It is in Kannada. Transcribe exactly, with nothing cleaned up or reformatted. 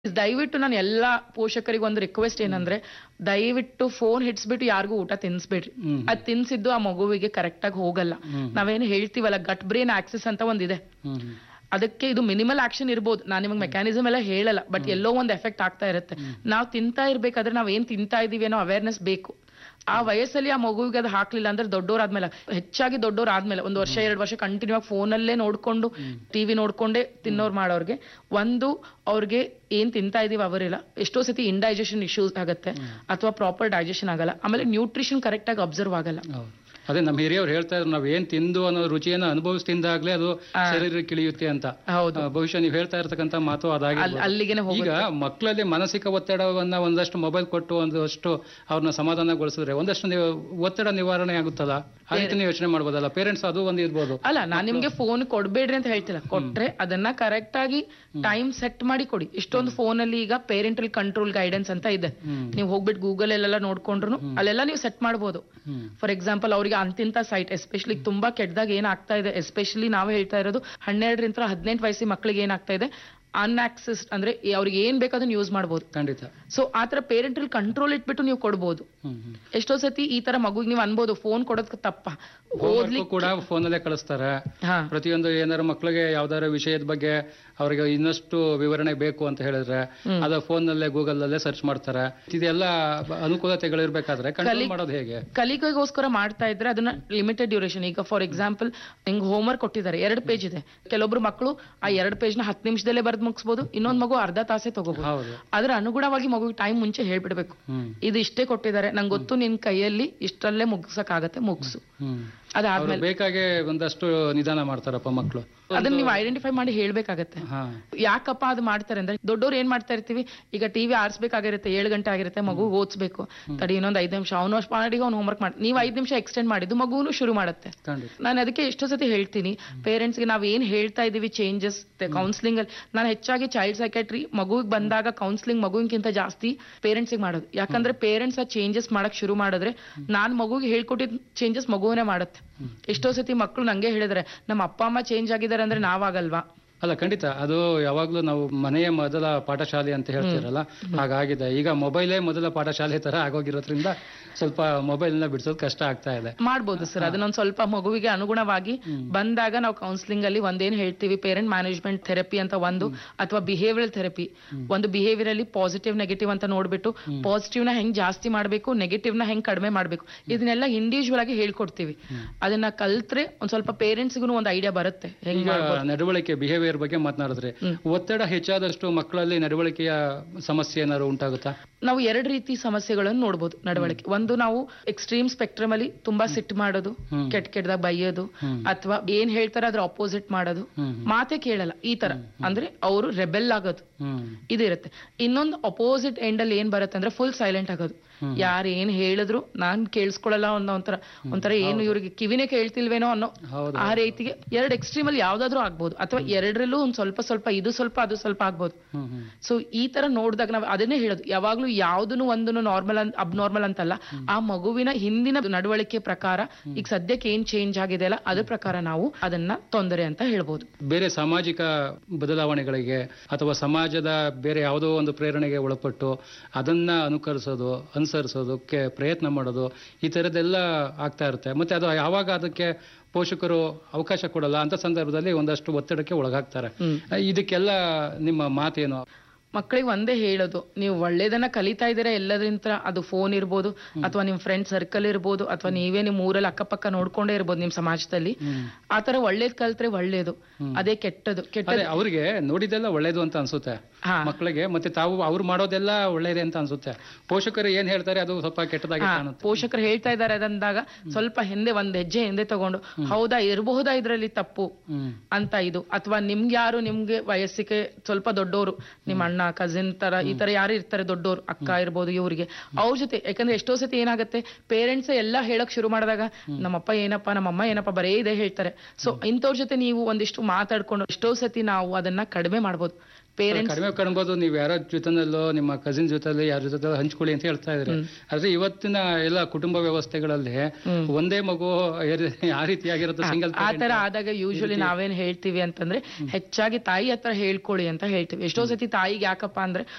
ದಯವಿಟ್ಟು ನಾನು ಎಲ್ಲಾ ಪೋಷಕರಿಗೆ ಒಂದು ರಿಕ್ವೆಸ್ಟ್ ಏನಂದ್ರೆ, ದಯವಿಟ್ಟು ಫೋನ್ ಹಿಡ್ಸ್ಬಿಟ್ಟು ಯಾರಿಗೂ ಊಟ ತಿನ್ಸ್ಬೇಡ್ರಿ. ಅದ್ ತಿನ್ಸಿದ್ದು ಆ ಮಗುವಿಗೆ ಕರೆಕ್ಟ್ ಆಗಿ ಹೋಗಲ್ಲ. ನಾವೇನು ಹೇಳ್ತೀವಲ್ಲ, ಗಟ್ ಬ್ರೇನ್ ಆಕ್ಸಿಸ್ ಅಂತ ಒಂದಿದೆ. ಅದಕ್ಕೆ ಇದು ಮಿನಿಮಲ್ ಆಕ್ಷನ್ ಇರ್ಬೋದು, ನಾನು ನಿಮಗೆ ಮೆಕ್ಯಾನಿಸಮ್ ಎಲ್ಲ ಹೇಳಲ್ಲ, ಬಟ್ ಎಲ್ಲೋ ಒಂದು ಎಫೆಕ್ಟ್ ಆಗ್ತಾ ಇರುತ್ತೆ. ನಾವು ತಿಂತಾ ಇರ್ಬೇಕಾದ್ರೆ ನಾವ್ ಏನ್ ತಿಂತಾ ಇದೀವಿ ಅನ್ನೋ ಅವೇರ್ನೆಸ್ ಬೇಕು. ಆ ವಯಸ್ಸಲ್ಲಿ ಆ ಮಗುವಿಗೆ ಅದು ಹಾಕ್ಲಿಲ್ಲ ಅಂದ್ರೆ ದೊಡ್ಡೋರಾದ್ಮೇಲೆ, ಹೆಚ್ಚಾಗಿ ದೊಡ್ಡೋರಾದ್ಮೇಲೆ ಒಂದು ವರ್ಷ ಎರಡು ವರ್ಷ ಕಂಟಿನ್ಯೂ ಆಗಿ ಫೋನಲ್ಲೇ ನೋಡ್ಕೊಂಡು ಟಿವಿ ನೋಡ್ಕೊಂಡೇ ತಿನ್ನೋರ್ ಮಾಡೋರ್ಗೆ, ಒಂದು ಅವ್ರಿಗೆ ಏನ್ ತಿಂತಾ ಇದೀವಿ ಅವರಿಲ್ಲ, ಎಷ್ಟೋ ಸತಿ ಇಂಡೈಜೆಷನ್ ಇಶ್ಯೂಸ್ ಆಗುತ್ತೆ ಅಥವಾ ಪ್ರಾಪರ್ ಡೈಜೆಷನ್ ಆಗಲ್ಲ. ಆಮೇಲೆ ನ್ಯೂಟ್ರಿಷನ್ ಕರೆಕ್ಟ್ ಆಗಿ ಅಬ್ಸರ್ವ್ ಆಗಲ್ಲ. ಅದೇ ನಮ್ಮ ಹಿರಿಯವ್ರು ಹೇಳ್ತಾ ಇದ್ರು, ನಾವ್ ಏನ್ ತಿಂದು ಅನ್ನೋ ರುಚಿಯನ್ನು ಅನುಭವಿಸ್ತಿಂದಾಗ್ಲೇ ಅದು ಶರೀರಕ್ಕೆ ಇಳಿಯುತ್ತೆ ಅಂತ. ಹೌದು, ಬಹುಶಃ ನೀವು ಹೇಳ್ತಾ ಇರ್ತಕ್ಕಂಥ ಮಾತು ಅದಾಗಿ ಅಲ್ಲಿಗೆ. ಈಗ ಮಕ್ಕಳಲ್ಲಿ ಮಾನಸಿಕ ಒತ್ತಡವನ್ನ ಒಂದಷ್ಟು ಮೊಬೈಲ್ ಕೊಟ್ಟು ಒಂದಷ್ಟು ಅವ್ರನ್ನ ಸಮಾಧಾನಗೊಳಿಸಿದ್ರೆ ಒಂದಷ್ಟು ನೀವು ಒತ್ತಡ ನಿವಾರಣೆ ಆಗುತ್ತಲ್ಲ, ಆ ರೀತಿ ನೀವು ಯೋಚನೆ ಮಾಡ್ಬೋದಲ್ಲ. ಪೇರೆಂಟ್ಸ್ ಅದು ಒಂದು ಇರ್ಬೋದು. ಅಲ್ಲ, ನಾನ್ ನಿಮ್ಗೆ ಫೋನ್ ಕೊಡ್ಬೇಡ್ರಿ ಅಂತ ಹೇಳ್ತಿಲ್ಲ, ಕೊಟ್ರೆ ಅದನ್ನ ಕರೆಕ್ಟ್ ಆಗಿ ಟೈಮ್ ಸೆಟ್ ಮಾಡಿ ಕೊಡಿ. ಇಷ್ಟೊಂದು ಫೋನ್ ಅಲ್ಲಿ ಈಗ ಪೇರೆಂಟಲ್ ಕಂಟ್ರೋಲ್ ಗೈಡೆನ್ಸ್ ಅಂತ ಇದೆ. ನೀವು ಹೋಗ್ಬಿಟ್ಟು ಗೂಗಲ್ ಅಲ್ಲೆಲ್ಲ ನೋಡ್ಕೊಂಡ್ರು ಅಲ್ಲೆಲ್ಲ ನೀವು ಸೆಟ್ ಮಾಡ್ಬೋದು. ಫಾರ್ ಎಕ್ಸಾಂಪಲ್ ಅವ್ರಿಗೆ ಅಂತಿಂತ ಸೈಟ್, ಎಸ್ಪೆಷಲಿ ತುಂಬಾ ಕೆಟ್ಟದಾಗ ಏನಾಗ್ತಾ ಇದೆ, ಎಸ್ಪೆಷಲಿ ನಾವು ಹೇಳ್ತಾ ಇರೋದು ಹನ್ನೆರಡರಿಂದ ಹದಿನೆಂಟು ವಯಸ್ಸಿನ ಮಕ್ಕಳಿಗೆ ಏನಾಗ್ತಾ ಇದೆ, ಅನ್ಆಕ್ಸೆಸ್ಡ್ ಅಂದ್ರೆ ಅವ್ರಿಗೆ ಏನ್ ಬೇಕಾದನ್ನ ಯೂಸ್ ಮಾಡಬಹುದು. ಖಂಡಿತ. ಸೊ ಆತರ ಪೇರೆಂಟಲ್ ಕಂಟ್ರೋಲ್ ಇಟ್ಬಿಟ್ಟು ನೀವು ಕೊಡ್ಬೋದು. ಎಷ್ಟೋ ಸತಿ ಈ ತರ ಮಗುಗೆ ನೀವು ಅನ್ಬೋದು ಫೋನ್ ಕೊಡೋದಕ್ಕೆ ತಪ್ಪ, ಓದ್ಲಿಕ್ಕೆ ಕೂಡ ಫೋನ್ ಅಲ್ಲೇ ಕಳಿಸ್ತಾರೆ. ಪ್ರತಿಯೊಂದು ಏನಾದ್ರು ಮಕ್ಕಳಿಗೆ ಯಾವ್ದಾರ ವಿಷಯದ ಬಗ್ಗೆ ಅವ್ರಿಗೆ ಇನ್ನಷ್ಟು ವಿವರಣೆ ಬೇಕು ಅಂತ ಹೇಳಿದ್ರೆ ಅದ ಫೋನ್ ನಲ್ಲೇ ಗೂಗಲ್ ಅಲ್ಲೇ ಸರ್ಚ್ ಮಾಡ್ತಾರೆ. ಇದೆಲ್ಲ ಅನುಕೂಲತೆಗಳಿರ್ಬೇಕಾದ್ರೆ ಕಂಟ್ರೋಲ್ ಮಾಡೋದು ಹೇಗೆ? ಕಲಿಕೆಗೋಸ್ಕರ ಮಾಡ್ತಾ ಇದ್ರೆ ಅದನ್ನ ಲಿಮಿಟೆಡ್ ಡ್ಯೂರೇಷನ್. ಈಗ ಫಾರ್ ಎಕ್ಸಾಂಪಲ್ ನಿಂಗೆ ಹೋಮ್ ವರ್ಕ್ ಕೊಟ್ಟಿದ್ದಾರೆ, ಎರಡು ಪೇಜ್ ಇದೆ. ಕೆಲವೊಬ್ರು ಮಕ್ಕಳು ಆ ಎರಡು ಪೇಜ್ ನ ಹತ್ತು ನಿಮಿಷದಲ್ಲೇ ಬರ್ದು ಮುಗಿಸಬಹುದು, ಇನ್ನೊಂದ್ ಮಗು ಅರ್ಧ ತಾಸೆ ತಗೋಬಹುದು. ಅದ್ರ ಅನುಗುಣವಾಗಿ ಮಗು ಟೈಮ್ ಮುಂಚೆ ಹೇಳ್ಬಿಡ್ಬೇಕು, ಇದು ಇಷ್ಟೇ ಕೊಟ್ಟಿದ್ದಾರೆ, ನಂಗೆ ಗೊತ್ತು ನಿನ್ ಕೈಯಲ್ಲಿ ಇಷ್ಟರಲ್ಲೇ ಮುಗಿಸಕ್ ಆಗತ್ತೆ, ಮುಗಿಸು. ಅದಾದ್ಮೇಲೆ ಬೇಕಾಗೆ ಒಂದಷ್ಟು ನಿಧಾನ ಮಾಡ್ತಾರಪ್ಪ ಮಕ್ಕಳು. ಅದನ್ನ ನೀವು ಐಡೆಂಟಿಫೈ ಮಾಡಿ ಹೇಳ್ಬೇಕಾಗತ್ತೆ. ಯಾಕಪ್ಪ ಅದು ಮಾಡ್ತಾರೆ ಅಂದ್ರೆ, ದೊಡ್ಡವ್ರು ಏನ್ ಮಾಡ್ತಾ ಇರ್ತೀವಿ, ಈಗ ಟಿವಿ ಆರಿಸಬೇಕಾಗಿರುತ್ತೆ, ಏಳು ಗಂಟೆ ಆಗಿರುತ್ತೆ, ಮಗು ಓದಿಸ್ಬೇಕು, ತಡಿ ಇನ್ನೊಂದ್ ಐದ್ ನಿಮಿಷ ಅವನು ಅಷ್ಟು ಮಾಡಿ ಅವ್ನು ಹೋಮ್ವರ್ಕ್ ಮಾಡಿ, ನೀವು ಐದ್ ನಿಮಿಷ ಎಕ್ಸ್ಟೆಂಡ್ ಮಾಡಿದ್ದು ಮಗುನು ಶುರು ಮಾಡುತ್ತೆ. ನಾನು ಅದಕ್ಕೆ ಎಷ್ಟೋ ಸತಿ ಹೇಳ್ತೀನಿ ಪೇರೆಂಟ್ಸ್ಗೆ, ನಾವ್ ಏನ್ ಹೇಳ್ತಾ ಇದೀವಿ ಚೇಂಜಸ್ ಕೌನ್ಸಿಲಿಂಗ್ ಅಲ್ಲಿ. ನಾನು ಹೆಚ್ಚಾಗಿ ಚೈಲ್ಡ್ ಸೈಕ್ಯಾಟ್ರಿ ಮಗುವಿಗೆ ಬಂದಾಗ ಕೌನ್ಸಿಲಿಂಗ್ ಮಗುವಿಗಿಂತ ಜಾಸ್ತಿ ಪೇರೆಂಟ್ಸ್ ಮಾಡೋದು. ಯಾಕಂದ್ರೆ ಪೇರೆಂಟ್ಸ್ ಆ ಚೇಂಜಸ್ ಮಾಡಕ್ ಶುರು ಮಾಡಿದ್ರೆ, ನಾನ್ ಮಗುಗೆ ಹೇಳ್ಕೊಟ್ಟಿದ್ ಚೇಂಜಸ್ ಮಗುವನೇ ಮಾಡುತ್ತೆ. ಎಷ್ಟೋ ಸತಿ ಮಕ್ಕಳು ನಂಗೆ ಹೇಳಿದ್ರೆ, ನಮ್ಮ ಅಪ್ಪ ಅಮ್ಮ ಚೇಂಜ್ ಆಗಿದ್ದಾರೆ ಅಂದ್ರೆ ನಾವಾಗಲ್ವಾ? ಅಲ್ಲ, ಖಂಡಿತ. ಅದು ಯಾವಾಗ್ಲೂ ನಾವು ಮನೆಯ ಮೊದಲ ಪಾಠಶಾಲೆ ಅಂತ ಹೇಳ್ತಿರಲ್ಲ, ಹಾಗಾಗಿದೆ. ಈಗ ಮೊಬೈಲೇ ಮೊದಲ ಪಾಠಶಾಲೆ ತರ ಆಗೋಗಿರೋದ್ರಿಂದ ಸ್ವಲ್ಪ ಮೊಬೈಲ್ ನ ಬಿಡಿಸೋದು ಕಷ್ಟ ಆಗ್ತಾ ಇದೆ. ಮಾಡ್ಬೋದು ಸರ್, ಅದನ್ನೊಂದ್ ಸ್ವಲ್ಪ ಮಗುವಿಗೆ ಅನುಗುಣವಾಗಿ ಬಂದಾಗ ನಾವು ಕೌನ್ಸಿಲಿಂಗ್ ಅಲ್ಲಿ ಒಂದೇನ್ ಹೇಳ್ತೀವಿ, ಪೇರೆಂಟ್ ಮ್ಯಾನೇಜ್ಮೆಂಟ್ ಥೆರಪಿ ಅಂತ ಒಂದು, ಅಥವಾ ಬಿಹೇವಿಯರಲ್ ಥೆರಪಿ ಒಂದು. ಬಿಹೇವಿಯರ್ ಅಲ್ಲಿ ಪಾಸಿಟಿವ್ ನೆಗೆಟಿವ್ ಅಂತ ನೋಡ್ಬಿಟ್ಟು ಪಾಸಿಟಿವ್ ನ ಹೆಂಗ್ ಜಾಸ್ತಿ ಮಾಡ್ಬೇಕು, ನೆಗೆಟಿವ್ ನ ಹೆಂಗ್ ಕಡಿಮೆ ಮಾಡ್ಬೇಕು, ಇದನ್ನೆಲ್ಲ ಇಂಡಿವಿಜುವಲ್ ಆಗಿ ಹೇಳ್ಕೊಡ್ತೀವಿ. ಅದನ್ನ ಕಲ್ತ್ರೆ ಒಂದ್ ಸ್ವಲ್ಪ ಪೇರೆಂಟ್ಸ್ಗೂ ಒಂದು ಐಡಿಯಾ ಬರುತ್ತೆ. ಹೆಂಗ್ ನಡವಳಿಕೆ ಬಿಹೇವಿಯರ್ ಬಗ್ಗೆ ಮಾತನಾಡಿದ್ರೆ, ಒತ್ತಡ ಹೆಚ್ಚಾದಷ್ಟು ಮಕ್ಕಳಲ್ಲಿ ನಡವಳಿಕೆಯ ಸಮಸ್ಯೆ ಏನಾದ್ರು ಉಂಟಾಗುತ್ತಾ? ನಾವು ಎರಡು ರೀತಿ ಸಮಸ್ಯೆಗಳನ್ನು ನೋಡ್ಬೋದು ನಡವಳಿಕೆ. ಒಂದು, ನಾವು ಎಕ್ಸ್ಟ್ರೀಮ್ ಸ್ಪೆಕ್ಟ್ರಮ್ ಅಲ್ಲಿ ತುಂಬಾ ಸಿಟ್ಟು ಮಾಡೋದು, ಕೆಟ್ಟ ಕೆಟ್ಟದಾಗ ಬೈಯೋದು, ಅಥವಾ ಏನ್ ಹೇಳ್ತಾರೆ ಅದ್ರ ಅಪೋಸಿಟ್ ಮಾಡೋದು, ಮಾತೆ ಕೇಳಲ್ಲ, ಈ ತರ ಅಂದ್ರೆ ಅವರು ರೆಬೆಲ್ ಆಗೋದು, ಇದಿರುತ್ತೆ. ಇನ್ನೊಂದು ಅಪೋಸಿಟ್ ಎಂಡ್ ಅಲ್ಲಿ ಏನ್ ಬರುತ್ತೆ ಅಂದ್ರೆ ಫುಲ್ ಸೈಲೆಂಟ್ ಆಗೋದು. ಯಾರು ಏನ್ ಹೇಳಿದ್ರು ನಾನ್ ಕೇಳಿಸ್ಕೊಳ್ಳಲ್ಲ ಅನ್ನೋ ಒಂಥರ ಒಂಥರ ಏನು ಇವ್ರಿಗೆ ಕಿವಿನೇ ಕೇಳ್ತಿಲ್ವೇನೋ ಅನ್ನೋ ಆ ರೀತಿಗೆ ಎರಡು ಎಕ್ಸ್ಟ್ರೀಮ್ ಅಲ್ಲಿ ಯಾವ್ದಾದ್ರು ಆಗ್ಬೋದು, ಅಥವಾ ಎರಡರಲ್ಲೂ ಒಂದ್ ಸ್ವಲ್ಪ ಸ್ವಲ್ಪ ಇದು ಸ್ವಲ್ಪ ಅದು ಸ್ವಲ್ಪ ಆಗ್ಬೋದು. ಸೊ ಈ ತರ ನೋಡಿದಾಗ ನಾವು ಅದನ್ನೇ ಹೇಳೋದು, ಯಾವಾಗ್ಲೂ ಯಾವ್ದನ್ನು ಒಂದನ್ನು ನಾರ್ಮಲ್ ಅಬ್ನಾರ್ಮಲ್ ಅಂತಲ್ಲ, ಆ ಮಗುವಿನ ಹಿಂದಿನ ನಡವಳಿಕೆ ಪ್ರಕಾರ ಈಗ ಸದ್ಯಕ್ಕೆ ಏನ್ ಚೇಂಜ್ ಆಗಿದೆ ಅಲ್ಲ ಅದ್ರ ಪ್ರಕಾರ ನಾವು ಅದನ್ನ ತೊಂದರೆ ಅಂತ ಹೇಳ್ಬೋದು. ಬೇರೆ ಸಾಮಾಜಿಕ ಬದಲಾವಣೆಗಳಿಗೆ ಅಥವಾ ಸಮಾಜದ ಬೇರೆ ಯಾವುದೋ ಒಂದು ಪ್ರೇರಣೆಗೆ ಒಳಪಟ್ಟು ಅದನ್ನ ಅನುಕರಿಸೋದು, ಅನುಸರಿಸೋದಕ್ಕೆ ಪ್ರಯತ್ನ ಮಾಡೋದು, ಈ ತರದ್ದೆಲ್ಲ ಆಗ್ತಾ ಇರುತ್ತೆ. ಮತ್ತೆ ಅದು ಯಾವಾಗ ಅದಕ್ಕೆ ಪೋಷಕರು ಅವಕಾಶ ಕೊಡಲ್ಲ ಅಂತ ಸಂದರ್ಭದಲ್ಲಿ ಒಂದಷ್ಟು ಒತ್ತಡಕ್ಕೆ ಒಳಗಾಗ್ತಾರೆ. ಇದಕ್ಕೆಲ್ಲ ನಿಮ್ಮ ಮಾತೇನು? ಮಕ್ಕಳಿಗೆ ಒಂದೇ ಹೇಳೋದು, ನೀವು ಒಳ್ಳೇದನ್ನ ಕಲಿತಾ ಇದ್ದೀರಾ ಎಲ್ಲದ್ರಿಂದ, ಅದು ಫೋನ್ ಇರ್ಬೋದು, ಅಥವಾ ನಿಮ್ ಫ್ರೆಂಡ್ ಸರ್ಕಲ್ ಇರ್ಬೋದು, ಅಥವಾ ನೀವೇ ನಿಮ್ ಊರಲ್ಲಿ ಅಕ್ಕಪಕ್ಕ ನೋಡ್ಕೊಂಡೇ ಇರ್ಬೋದು ನಿಮ್ ಸಮಾಜದಲ್ಲಿ. ಆತರ ಒಳ್ಳೇದ್ ಕಲ್ತ್ರೆ ಒಳ್ಳೇದು, ಅದೇ ಕೆಟ್ಟದು ಕೆಟ್ಟದ್ದು ಅವ್ರಿಗೆ ನೋಡಿದೆಲ್ಲ ಒಳ್ಳೇದು ಅಂತ ಅನ್ಸುತ್ತೆ ಮಕ್ಕಳಿಗೆ, ಮತ್ತೆ ತಾವು ಅವ್ರು ಮಾಡೋದೆಲ್ಲ ಒಳ್ಳೇದೇ ಅಂತ ಅನ್ಸುತ್ತೆ. ಪೋಷಕರು ಏನ್ ಹೇಳ್ತಾರೆ ಅದು ಸ್ವಲ್ಪ ಕೆಟ್ಟದಾಗಿ ಕಾಣುತ್ತೆ. ಪೋಷಕರು ಹೇಳ್ತಾ ಇದ್ದಾರೆ ಅದಂದಾಗ ಸ್ವಲ್ಪ ಹಿಂದೆ ಒಂದ್ ಹೆಜ್ಜೆ ಹಿಂದೆ ತಗೊಂಡು, ಹೌದಾ ಇರಬಹುದಾ ಇದ್ರಲ್ಲಿ ತಪ್ಪು ಅಂತ ಇದು, ಅಥವಾ ನಿಮ್ಗೆ ಯಾರು ನಿಮ್ಗೆ ವಯಸ್ಸಿಗೆ ಸ್ವಲ್ಪ ದೊಡ್ಡೋರು, ನಿಮ್ಮ ಅಣ್ಣ ಕಸಿನ್ ತರ ಈ ತರ ಯಾರು ಇರ್ತಾರೆ ದೊಡ್ಡೋರು, ಅಕ್ಕ ಇರ್ಬೋದು, ಇವ್ರಿಗೆ ಅವ್ರ ಜೊತೆ, ಯಾಕಂದ್ರೆ ಎಷ್ಟೋ ಸತಿ ಏನಾಗುತ್ತೆ ಪೇರೆಂಟ್ಸ್ ಎಲ್ಲ ಹೇಳಕ್ ಶುರು ಮಾಡಿದಾಗ ನಮ್ಮಪ್ಪ ಏನಪ್ಪ ನಮ್ಮಮ್ಮ ಏನಪ್ಪ ಬರೇ ಇದೇ ಹೇಳ್ತಾರೆ. ಸೊ ಇಂಥವ್ರ ಜೊತೆ ನೀವು ಒಂದಿಷ್ಟು ಮಾತಾಡ್ಕೊಂಡು ಎಷ್ಟೋ ಸತಿ ನಾವು ಅದನ್ನ ಕಡಿಮೆ ಮಾಡ್ಬೋದು. ಪೇರೆಂಟ್ಸ್ ಕಡಿಮೆ ಕಾಣ್ಬೋದು, ನೀವು ಯಾರ ಜೊತೆನಲ್ಲೋ ನಿಮ್ಮ ಕಸಿನ್ ಜೊತೆ ಯಾರ ಜೊತೆ ಹಂಚ್ಕೊಳ್ಳಿ ಅಂತ ಹೇಳ್ತಾ ಇದ್ರೆ, ಆದ್ರೆ ಇವತ್ತಿನ ಎಲ್ಲ ಕುಟುಂಬ ವ್ಯವಸ್ಥೆಗಳಲ್ಲಿ ಒಂದೇ ಮಗು ಯಾವ ರೀತಿಯಾಗಿರುತ್ತೆ ಸಿಂಗಲ್ ಆ ತರ ಆದಾಗ ಯೂಶಲಿ ನಾವೇನ್ ಹೇಳ್ತೀವಿ ಅಂತಂದ್ರೆ, ಹೆಚ್ಚಾಗಿ ತಾಯಿ ಹತ್ರ ಹೇಳ್ಕೊಳ್ಳಿ ಅಂತ ಹೇಳ್ತೀವಿ. ಎಷ್ಟೋ ಸತಿ ತಾಯಿಗೆ ಯಾಕಪ್ಪ ಅಂದ್ರೆ